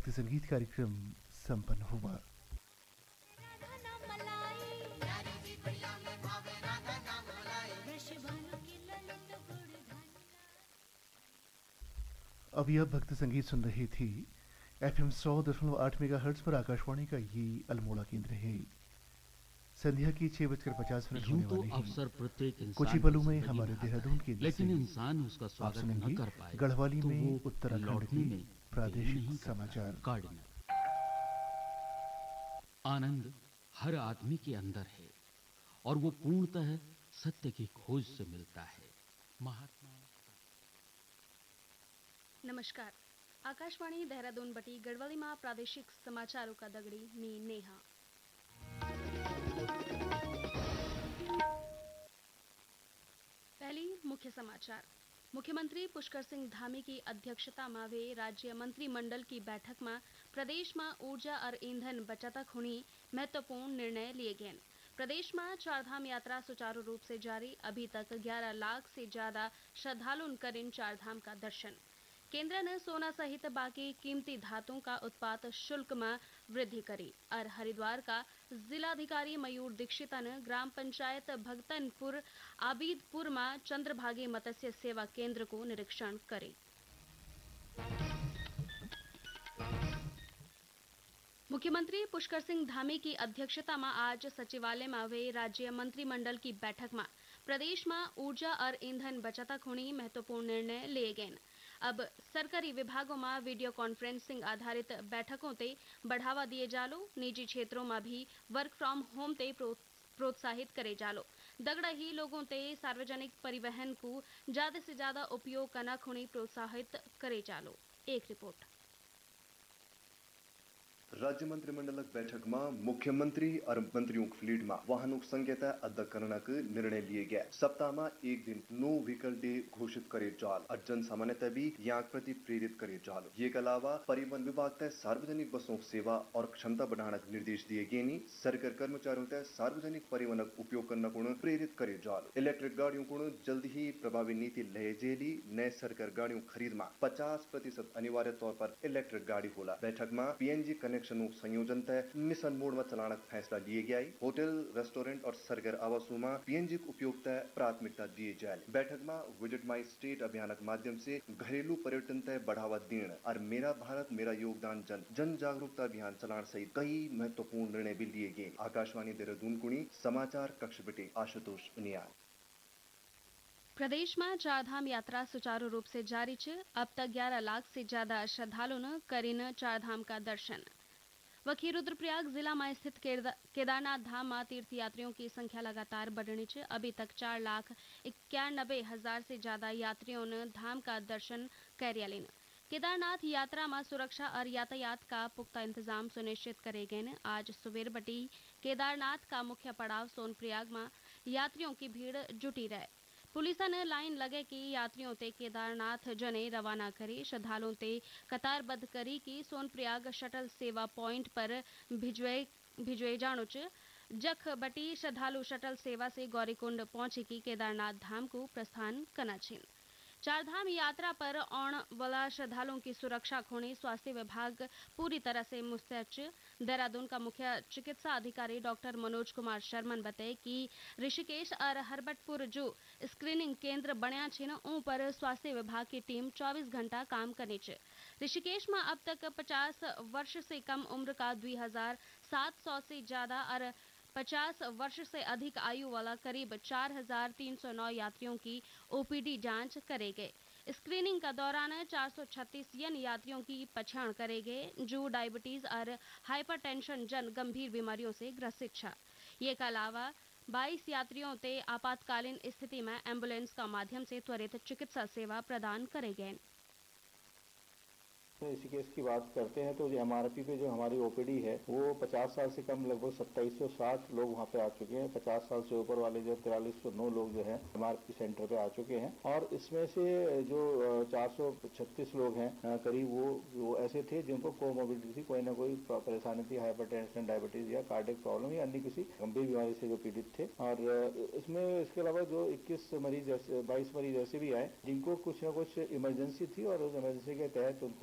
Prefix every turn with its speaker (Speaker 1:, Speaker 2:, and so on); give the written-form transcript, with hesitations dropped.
Speaker 1: भक्ति संगीत कार्यक्रम संपन्न हुआ। अभी आप भक्ति संगीत सुन रही थी FM 100.8 मेगाहर्ट्ज पर आकाशवाणी का ये अल्मोड़ा केंद्र है। संध्या की 6:50 होने
Speaker 2: तो
Speaker 1: वाली
Speaker 2: अवसर प्रत्येक इंसान
Speaker 1: कुछ ही पलों में हमारे देहरादून के
Speaker 2: लेकिन इंसान उसका स्वागत न कर पाए
Speaker 1: गढ़वाली
Speaker 2: तो
Speaker 1: में
Speaker 2: वो
Speaker 1: उत्तराखंड
Speaker 2: लौटने
Speaker 1: के
Speaker 2: में
Speaker 1: प्रादेशिक समाचार।
Speaker 2: कार्डिनल आनंद हर आदमी के अंदर है और वो पूर्णतः सत्य की खोज से मिलता है। महात्मा
Speaker 3: नमस्कार। आकाशवाणी देहरादून बटी गढ़वाली में प्रादेशिक समाचारों का दगड़ी मी नेहा। पहली मुख्य समाचार। मुख्यमंत्री पुष्कर सिंह धामी की अध्यक्षता में वे राज्य मंत्रिमंडल की बैठक में प्रदेश में ऊर्जा और ईंधन बचत खुणी महत्वपूर्ण निर्णय लिए गए। प्रदेश में चारधाम यात्रा सुचारू रूप से जारी। अभी तक 11 लाख से ज्यादा श्रद्धालुओं करें चारधाम का दर्शन। केंद्र ने सोना सहित बाकी कीमती धातुओं का उत्पाद शुल्क में वृद्धि करी। और हरिद्वार का जिलाधिकारी मयूर दीक्षित ने ग्राम पंचायत भगतनपुर आबिदपुर में चंद्रभागी मत्स्य सेवा केंद्र को निरीक्षण करे। मुख्यमंत्री पुष्कर सिंह धामी की अध्यक्षता में आज सचिवालय में हुए राज्य मंत्रिमंडल की बैठक में प्रदेश में ऊर्जा और ईंधन बचत खुणी महत्वपूर्ण निर्णय लिए गए। अब सरकारी विभागों में वीडियो कॉन्फ्रेंसिंग आधारित बैठकों ते बढ़ावा दिए जालो। निजी क्षेत्रों में भी वर्क फ्रॉम होम ते प्रोत्साहित करे जालो। दगड़ा ही लोगों ते सार्वजनिक परिवहन को ज्यादा से ज्यादा उपयोग करना खुणी प्रोत्साहित करे जालो। एक रिपोर्ट।
Speaker 4: राज्य मंत्रिमंडल बैठक में मुख्यमंत्री और मंत्रियों की फ्लीट में वाहनों की संख्या अदा करने का निर्णय लिए गया। सप्ताह में एक दिन नो व्हीकल डे घोषित करे जाल और जन सामान्यता भी यहाँ प्रति प्रेरित करे जालो। ये के अलावा परिवहन विभाग तय सार्वजनिक बसों की सेवा और क्षमता बढ़ाने के निर्देश दिए गए। सरकारी कर्मचारियों तय सार्वजनिक परिवहन उपयोग करने को प्रेरित करे जालो। इलेक्ट्रिक गाड़ियों को जल्द ही प्रभावी नीति लय जेली। नए सरकारी गाड़ियों खरीद में 50% अनिवार्य तौर पर इलेक्ट्रिक गाड़ी होला। बैठक में PNG कनेक्शन संयोजन तय मिशन मोड में चलाने का फैसला लिए गया। होटल रेस्टोरेंट और सरकारी आवासों में PNG उपयोग तय प्राथमिकता दिए जाए। बैठक में विजिट माई स्टेट अभियान के माध्यम से घरेलू पर्यटन तय बढ़ावा देने और मेरा भारत मेरा योगदान जन जागरूकता अभियान चलाने सहित कई महत्वपूर्ण निर्णय भी लिए गए। आकाशवाणी देहरादून कुणी समाचार कक्ष बटे आशुतोष उनियाल।
Speaker 3: प्रदेश में चारधाम यात्रा सुचारू रूप से जारी है। अब तक 11 लाख से ज्यादा श्रद्धालुओं ने करीन चारधाम का दर्शन। वहीं रुद्रप्रयाग जिला में स्थित केदारनाथ धाम में तीर्थयात्रियों की संख्या लगातार बढ़ रही है। अभी तक 4,91,000 से ज्यादा यात्रियों ने धाम का दर्शन कर लिया। केदारनाथ यात्रा में सुरक्षा और यातायात का पुख्ता इंतजाम सुनिश्चित करे गए। आज सुबेर बटी केदारनाथ का मुख्य पड़ाव सोनप्रयाग में यात्रियों की भीड़ जुटी रहे। पुलिस ने लाइन लगे कि यात्रियों ते केदारनाथ जने रवाना करी। श्रद्धालुओं ते कतारबद्ध करी कि सोनप्रयाग शटल सेवा पॉइंट पर भिजवे जानो च। जख बटी श्रद्धालु शटल सेवा से गौरीकुंड पहुंचे की केदारनाथ धाम को प्रस्थान करना छिन। चारधाम यात्रा पर आने वाला श्रद्धालुओं की सुरक्षा खोने स्वास्थ्य विभाग पूरी तरह से मुस्तैद। देहरादून का मुख्य चिकित्सा अधिकारी डॉक्टर मनोज कुमार शर्मा ने बताया कि ऋषिकेश और हरबटपुर जो स्क्रीनिंग केंद्र बनया छे उन पर स्वास्थ्य विभाग की टीम 24 घंटा काम करनी है। ऋषिकेश में अब तक 50 वर्ष से कम उम्र का 2,700 से ज्यादा और 50 वर्ष से अधिक आयु वाला करीब 4,309 यात्रियों की OPD जांच करे गए। स्क्रीनिंग का दौरान 436 यात्रियों की पहचान करे गए जो डायबिटीज और हाइपरटेंशन जन गंभीर बीमारियों से ग्रसित था। ये के अलावा 22 यात्रियों ते आपातकालीन स्थिति में एम्बुलेंस का माध्यम से त्वरित चिकित्सा सेवा प्रदान करे गए।
Speaker 5: ऋषिकेश की बात करते हैं तो जो MRP पे जो हमारी OPD है वो 50 साल से कम लगभग 2760 लोग वहाँ पे आ चुके हैं। 50 साल से ऊपर वाले जो 4309 लोग जो है MRP सेंटर पे आ चुके हैं और इसमें से जो 436 लोग हैं करीब वो ऐसे थे जिनको कोमोबिडिटी थी, कोई ना कोई परेशानी थी, हाइपरटेंशन, डायबिटीज या कार्डियक प्रॉब्लम या अन्य किसी गंभीर बीमारी से जो पीड़ित थे। और इसमें इसके अलावा जो 22 मरीज ऐसे भी आए जिनको कुछ ना कुछ इमरजेंसी थी और उस इमरजेंसी के तहत उनको